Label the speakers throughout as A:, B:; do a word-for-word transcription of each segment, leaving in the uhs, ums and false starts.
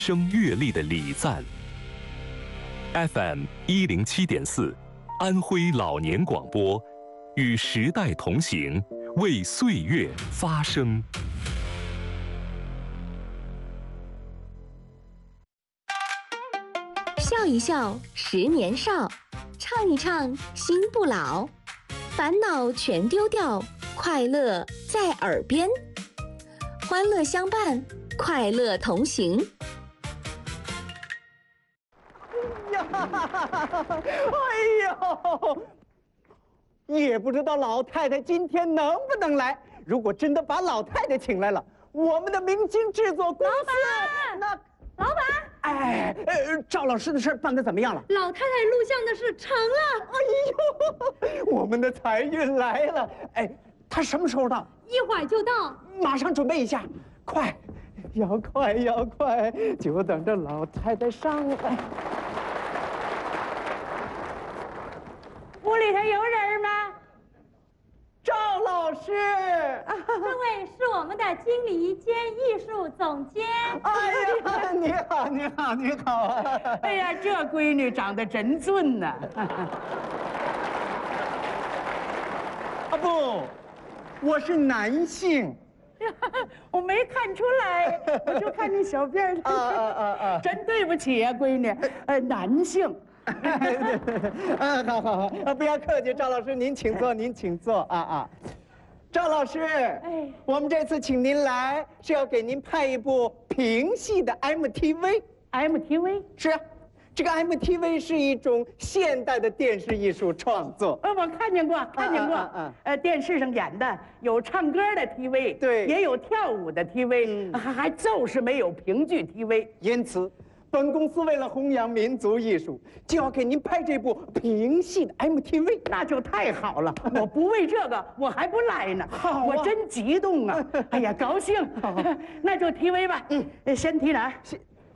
A: 声阅历的礼赞。F M 一零七点四，安徽老年广播，与时代同行，为岁月发声。
B: 笑一笑，十年少；唱一唱，心不老。烦恼全丢掉，快乐在耳边。欢乐相伴，快乐同行。
C: 哎呀，哎呦，也不知道老太太今天能不能来。如果真的把老太太请来了，我们的明星制作公司，那
D: 老板，
C: 哎，呃，赵老师的事办得怎么样了？
D: 老太太录像的事成了。
C: 哎呦，我们的财运来了！哎，他什么时候到？
D: 一会儿就到。
C: 马上准备一下，快，要快要快，就等着老太太上来。
D: 屋里头有人吗？
C: 赵老师，
D: 这位是我们的经理兼艺术总监。
C: 哎呀，你好，你好，你好！
E: 哎呀，这闺女长得真俊呐！
C: 啊不，我是男性。
E: 我没看出来，我就看你小辫儿。
C: 啊啊啊啊！
E: 真对不起呀，闺女，呃，男性。
C: 啊，好好好，啊，不要客气，赵老师您请坐，您请坐啊啊。赵老师，哎，我们这次请您来是要给您拍一部评戏的 M T V。M
E: T V
C: 是啊，这个 M T V 是一种现代的电视艺术创作。
E: 呃，我看见过，看见过。啊啊啊呃，电视上演的有唱歌的 T V，
C: 对，
E: 也有跳舞的 T V，、嗯、还还就是没有评剧 T V。
C: 因此，本公司为了弘扬民族艺术，就要给您拍这部评戏的 M T V，
E: 那就太好了！我不为这个，我还不来呢。
C: 好、啊，
E: 我真激动啊！哎呀，高兴！那就T V吧。嗯，先提哪儿？
C: 先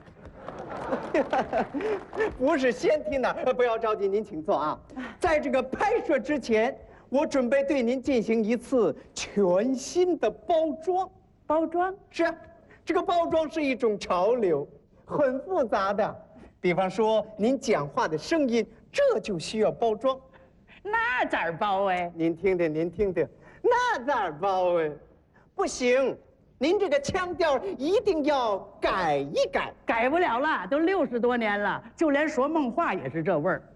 C: 不是先提哪儿？不要着急，您请坐啊。在这个拍摄之前，我准备对您进行一次全新的包装。
E: 包装？
C: 是啊，这个包装是一种潮流。很复杂的，比方说您讲话的声音，这就需要包装。
E: 那咋包哎？
C: 您听听，您听听，那咋包哎？不行，您这个腔调一定要改一改。
E: 改不了了，都六十多年了，就连说梦话也是这味儿。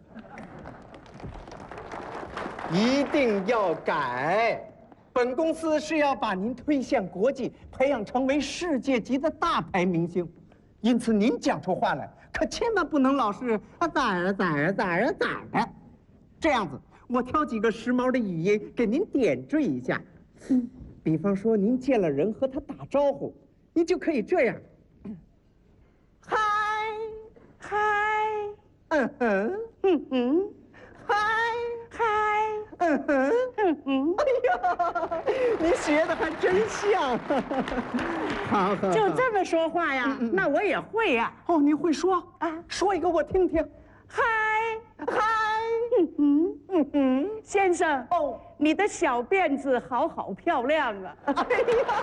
C: 一定要改。本公司是要把您推向国际，培养成为世界级的大牌明星。因此，您讲出话来可千万不能老是啊咋儿咋儿咋儿咋儿的，这样子，我挑几个时髦的语音给您点缀一下。嗯，比方说，您见了人和他打招呼，您就可以这样：嗨，
E: 嗨，
C: 嗯哼，
E: 嗯哼，
C: 嗨，
E: 嗨，
C: 嗯哼，
E: 嗯哼。
C: 哎呀，你学的还真像。好，好，
E: 就这么说话呀？嗯嗯、那我也会呀。
C: 哦，你会说啊？说一个我听听。
E: 嗨，
C: 嗨，
E: 嗯哼，
C: 嗯哼，
E: 先生，
C: 哦，
E: 你的小辫子好好漂亮啊！
C: 哎呀，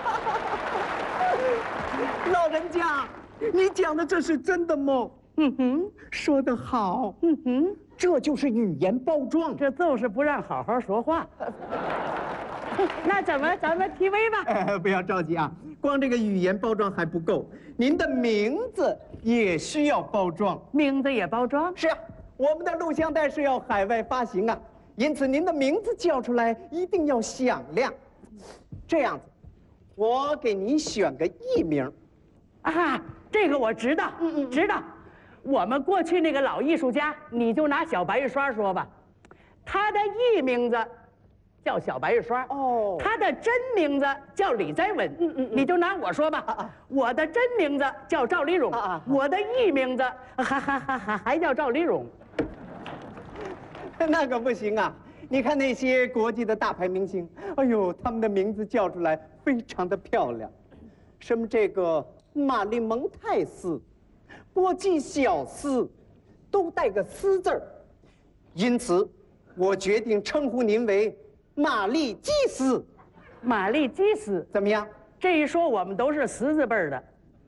C: 老人家，你讲的这是真的吗？
E: 嗯哼，
C: 说得好。
E: 嗯哼，
C: 这就是语言包装，
E: 这就是不让好好说话。那怎么咱们 T V 吧？
C: 哎，不要着急啊，光这个语言包装还不够，您的名字也需要包装。
E: 名字也包装？
C: 是啊，我们的录像带是要海外发行啊，因此您的名字叫出来一定要响亮。这样子，我给您选个艺名。
E: 啊，这个我知道，嗯嗯，知道。我们过去那个老艺术家，你就拿小白玉刷说吧，他的艺名字叫小白玉刷，哦，他的真名字叫李在文，嗯嗯，你就拿我说吧，啊啊，我的真名字叫赵丽蓉，啊啊，我的艺名字还还还还还叫赵丽蓉，
C: 那可不行啊！你看那些国际的大牌明星，哎呦，他们的名字叫出来非常的漂亮，什么这个玛丽蒙泰斯、波基小斯，都带个斯字儿，因此，我决定称呼您为玛丽基斯。
E: 玛丽基斯
C: 怎么样？
E: 这一说，我们都是十字辈儿的。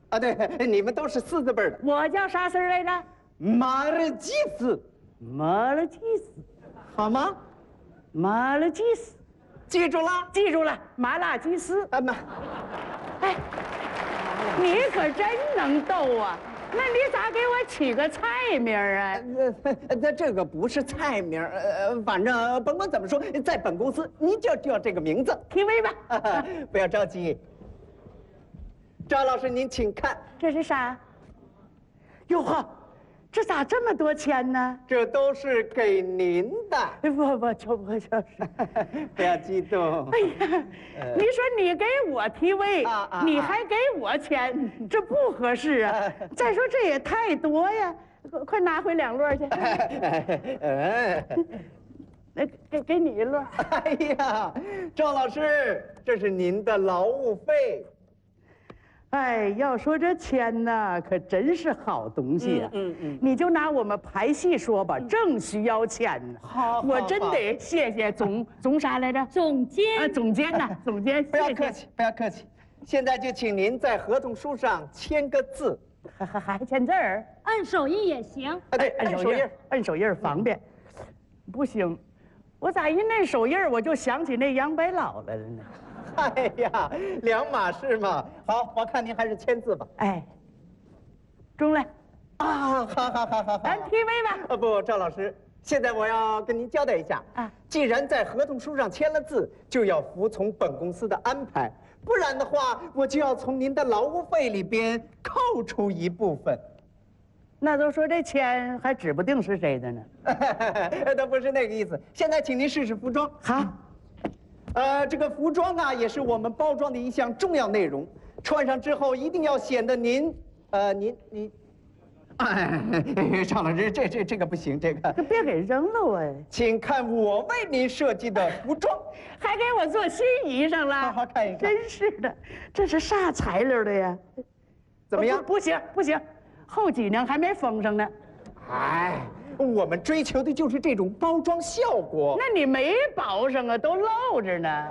C: 啊，对，你们都是四字辈的。
E: 我叫啥字来着？
C: 马尔济斯，
E: 马勒基斯，
C: 好吗？
E: 马勒基斯，
C: 记住了？
E: 记住了，麻辣鸡丝。
C: 啊妈，
E: 哎，你可真能逗啊！那你咋给我起个菜名啊？
C: 呃，那这个不是菜名，呃，反正甭管怎么说，在本公司你就叫这个名字。
E: 提威吧。
C: 不要着急。赵老师，您请看，
E: 这是啥？哟呵，这咋这么多钱呢？
C: 这都是给您的。
E: 不不，就不就是。
C: 不要激动。
E: 哎呀，你说你给我提位，
C: 啊啊
E: 你还给我钱，这不合适啊！再说这也太多呀，快快拿回两摞去。
C: 哎
E: 来，给给你一摞。
C: 哎呀，赵老师，这是您的劳务费。
E: 哎，要说这钱呐，可真是好东西啊！
C: 嗯嗯嗯
E: 你就拿我们排戏说吧，正需要钱呢。
C: 好好
E: 我真得谢谢总总啥来着？
D: 总监
E: 啊，总监呐，总监，
C: 不要
E: 谢谢
C: 客气，不要客气。现在就请您在合同书上签个字。
E: 还还还签字儿？
D: 按手印也行。
C: 啊，对，
E: 按手印儿，按手印儿方便。不行，我咋一摁手印儿，我就想起那杨白劳来了呢？
C: 哎呀，两码事嘛。好，我看您还是签字吧。
E: 哎，中来，
C: 啊，好好好好好。
E: 咱提位吧。
C: 啊不，赵老师，现在我要跟您交代一下
E: 啊，
C: 既然在合同书上签了字，就要服从本公司的安排，不然的话，我就要从您的劳务费里边扣除一部分。
E: 那都说这钱还指不定是谁的呢。
C: 都不是那个意思。现在请您试试服装。
E: 好。
C: 呃，这个服装啊，也是我们包装的一项重要内容。穿上之后，一定要显得您，呃，您您，哎，赵老师，这这这个不行，这个。
E: 可别给扔了我！
C: 请看我为您设计的服装，
E: 还给我做新衣裳了。
C: 好好看一看。
E: 真是的，这是啥材料的呀？
C: 怎么样？
E: 不不行不行，后脊梁还没封上呢。
C: 哎。我们追求的就是这种包装效果。
E: 那你没包上啊，都露着呢。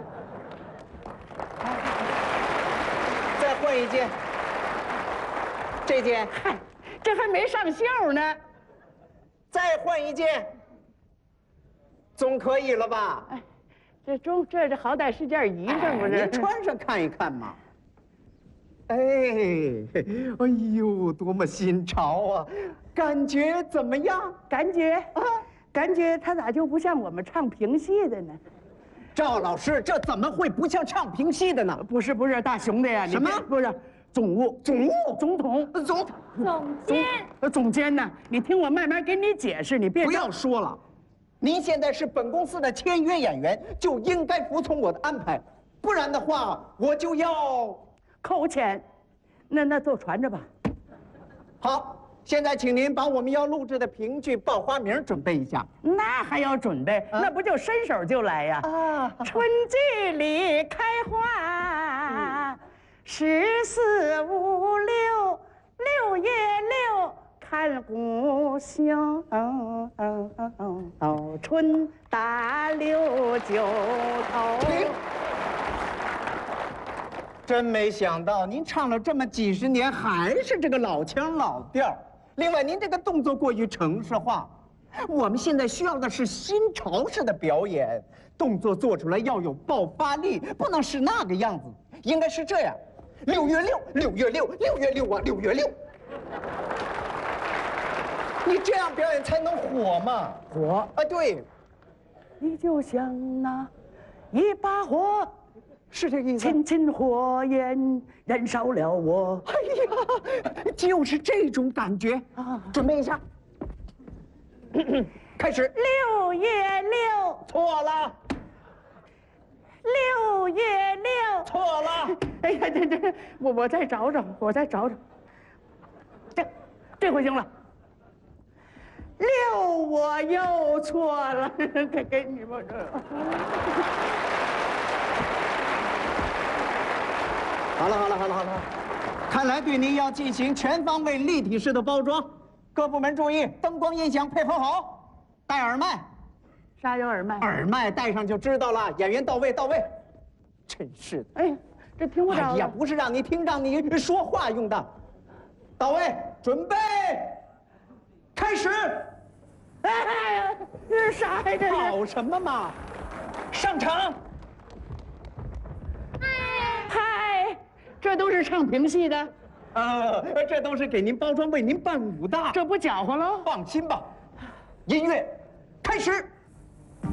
C: 再换一件，这件，
E: 嗨，这还没上袖呢。
C: 再换一件，总可以了吧？
E: 哎，这中这这好歹是件衣裳不是？
C: 您穿上看一看嘛。哎，哎呦，多么新潮啊！感觉怎么样？
E: 感觉啊，感觉他咋就不像我们唱评戏的呢？
C: 赵老师，这怎么会不像唱评戏的呢？
E: 不是不是，大熊的呀！
C: 什么？
E: 不是总务，
C: 总务，
E: 总统，
C: 总
D: 总监，
E: 呃，总监呢？你听我慢慢给你解释，你别
C: 不要说了。您现在是本公司的签约演员，就应该服从我的安排，不然的话，我就要
E: 扣钱。那那就传着吧。
C: 好。现在，请您把我们要录制的评剧报花名准备一下。
E: 那还要准备？啊、那不就伸手就来呀？啊！春季里开花，嗯、十四五六，六月六看故乡。春打六九头。
C: 停！真没想到，您唱了这么几十年，还是这个老腔老调。另外，您这个动作过于程式化，我们现在需要的是新潮式的表演，动作做出来要有爆发力，不能是那个样子，应该是这样：六月六，六月六，六月六啊，六月六。你这样表演才能火嘛？
E: 火
C: 啊，对。
E: 你就像那一把火。
C: 是这个意思。
E: 亲亲火焰燃烧了我。
C: 哎呀，就是这种感觉啊！准备一下，开始。
E: 六月六，
C: 错了。
E: 六月六，
C: 错了。
E: 哎呀，这这，我我再找找，我再找找。这，这回行了。六，我又错了，给给你吧这。
C: 好了好了好了好了，看来对您要进行全方位立体式的包装，各部门注意，灯光音响配合好，戴耳麦。
E: 啥有耳麦？
C: 耳麦戴上就知道了，演员到位到位。真是的，
E: 哎，这听不着了。
C: 哎呀，不是让你听，让你说话用的。 到位，准备，开始。
E: 哎，这是啥呀？这是
C: 跑什么嘛？上场。
E: 嗨，这都是唱评戏的，
C: 呃，这都是给您包装、为您伴舞的。
E: 这不搅和喽？
C: 放心吧，音乐，开始。